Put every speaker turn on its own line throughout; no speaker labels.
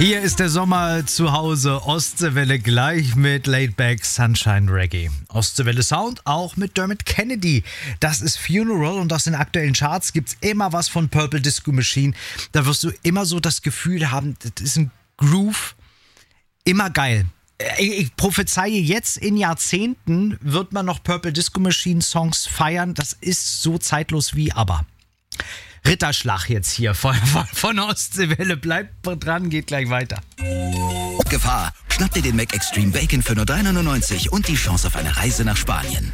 Hier ist der Sommer zu Hause. Ostseewelle gleich mit Laidback Sunshine Reggae. Ostseewelle Sound auch mit Dermot Kennedy. Das ist Funeral und aus den aktuellen Charts gibt's immer was von Purple Disco Machine. Da wirst du immer so das Gefühl haben, das ist ein Groove. Immer geil. Ich prophezeie jetzt, in Jahrzehnten wird man noch Purple Disco Machine Songs feiern. Das ist so zeitlos wie ABBA. Ritterschlag jetzt hier von Ostseewelle. Bleibt dran, geht gleich weiter.
Gefahr! Schnapp dir den Mac Extreme Bacon für nur 3,99 € und die Chance auf eine Reise nach Spanien.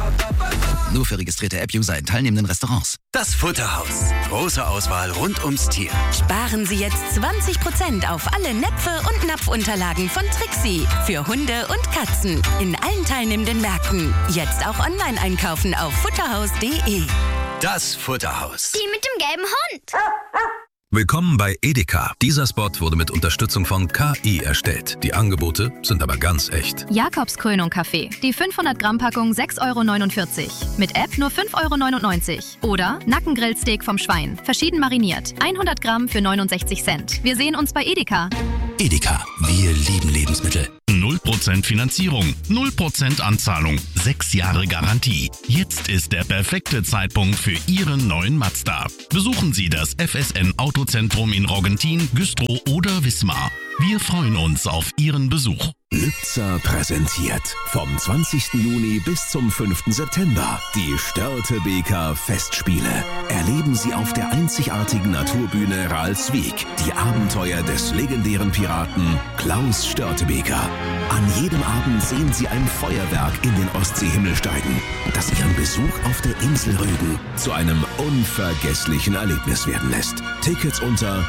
Nur für registrierte App-User in teilnehmenden Restaurants.
Das Futterhaus. Große Auswahl rund ums Tier.
Sparen Sie jetzt 20% auf alle Näpfe und Napfunterlagen von Trixie für Hunde und Katzen in allen teilnehmenden Märkten. Jetzt auch online einkaufen auf futterhaus.de.
Das Futterhaus.
Die mit dem gelben Hund.
Willkommen bei Edeka. Dieser Spot wurde mit Unterstützung von KI erstellt. Die Angebote sind aber ganz echt.
Jakobskrönung Kaffee. Die 500 Gramm Packung 6,49 €. Mit App nur 5,99 €. Oder Nackengrillsteak vom Schwein. Verschieden mariniert. 100 Gramm für 69 Cent. Wir sehen uns bei Edeka.
Edeka, wir lieben Lebensmittel.
0% Finanzierung, 0% Anzahlung, 6 Jahre Garantie. Jetzt ist der perfekte Zeitpunkt für Ihren neuen Mazda. Besuchen Sie das FSN Autozentrum in Roggentin, Güstrow oder Wismar. Wir freuen uns auf Ihren Besuch.
Lübzer präsentiert vom 20. Juni bis zum 5. September die Störtebeker Festspiele. Erleben Sie auf der einzigartigen Naturbühne Ralswiek die Abenteuer des legendären Piraten Klaus Störtebeker. An jedem Abend sehen Sie ein Feuerwerk in den Ostseehimmel steigen, das Ihren Besuch auf der Insel Rügen zu einem unvergesslichen Erlebnis werden lässt. Tickets unter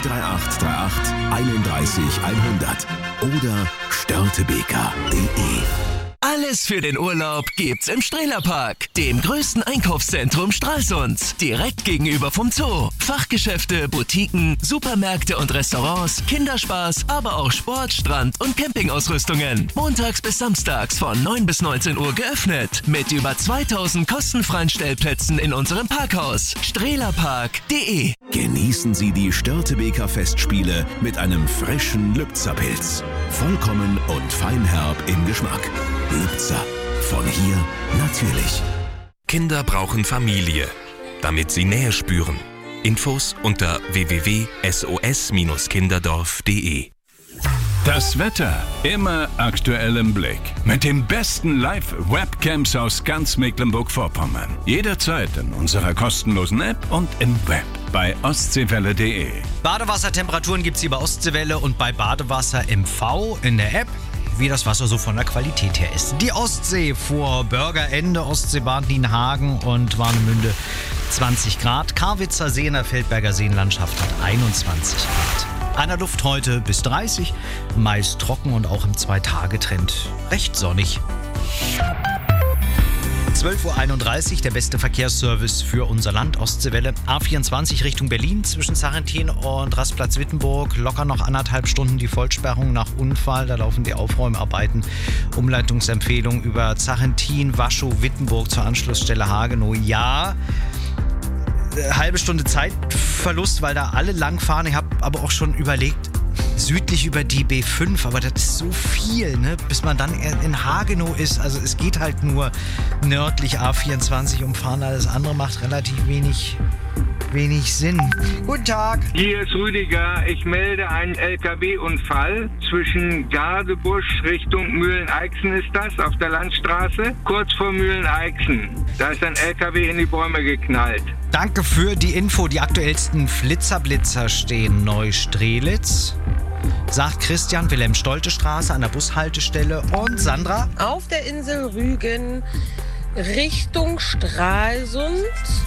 03838 31 100 oder störtebeker.de.
Alles für den Urlaub gibt's im Strehlerpark, dem größten Einkaufszentrum Stralsunds. Direkt gegenüber vom Zoo. Fachgeschäfte, Boutiquen, Supermärkte und Restaurants, Kinderspaß, aber auch Sport, Strand und Campingausrüstungen. Montags bis samstags von 9 bis 19 Uhr geöffnet. Mit über 2000 kostenfreien Stellplätzen in unserem Parkhaus. Strehlerpark.de.
Genießen Sie die Störtebeker Festspiele mit einem frischen Lübzer-Pilz. Vollkommen und feinherb im Geschmack. Lübzer. Von hier natürlich.
Kinder brauchen Familie, damit sie Nähe spüren. Infos unter www.sos-kinderdorf.de.
Das Wetter immer aktuell im Blick. Mit den besten Live-Webcams aus ganz Mecklenburg-Vorpommern. Jederzeit in unserer kostenlosen App und im Web bei ostseewelle.de.
Badewassertemperaturen gibt es hier bei Ostseewelle und bei Badewasser MV in der App, wie das Wasser so von der Qualität her ist. Die Ostsee vor Bürgerende, Ostseebahn Nienhagen und Warnemünde 20 Grad. Karwitzer See in der Feldberger Seenlandschaft hat 21 Grad. An der Luft heute bis 30, meist trocken und auch im 2-Tage-Trend recht sonnig. 12:31 Uhr, der beste Verkehrsservice für unser Land, Ostseewelle. A24 Richtung Berlin zwischen Sarrentin und Rastplatz Wittenburg. Locker noch 1,5 Stunden die Vollsperrung nach Unfall. Da laufen die Aufräumarbeiten. Umleitungsempfehlung über Sarrentin, Waschow, Wittenburg zur Anschlussstelle Hagenow. Ja, halbe Stunde Zeitverlust, weil da alle lang fahren. Ich habe aber auch schon überlegt, südlich über die B5, aber das ist so viel, ne? Bis man dann in Hagenow ist. Also es geht halt nur nördlich A24 umfahren. Alles andere macht relativ wenig Sinn. Guten Tag.
Hier ist Rüdiger. Ich melde einen LKW-Unfall zwischen Gardebusch Richtung Mühlen-Eichsen ist das, auf der Landstraße, kurz vor Mühlen-Eichsen. Da ist ein LKW in die Bäume geknallt.
Danke für die Info. Die aktuellsten Flitzer-Blitzer stehen Neustrelitz, sagt Christian, Wilhelm-Stolte-Straße an der Bushaltestelle. Und Sandra?
Auf der Insel Rügen Richtung Stralsund,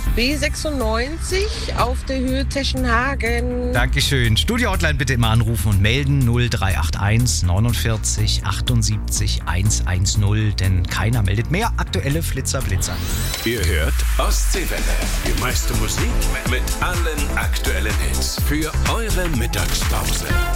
B96 auf der Höhe Teschenhagen.
Dankeschön. Studio-Hotline bitte immer anrufen und melden 0381 49 78 110, denn keiner meldet mehr aktuelle Flitzer-Blitzer.
Ihr hört Ostseewelle. Die meiste Musik mit allen aktuellen Hits für eure Mittagspause.